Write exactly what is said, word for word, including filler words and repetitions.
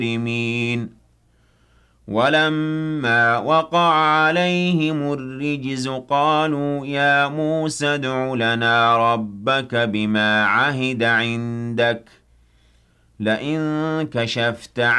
مجرمين ولما وقع عليهم الرجز قالوا يا موسى ادع لنا ربك بما عهد عندك لئن كشفت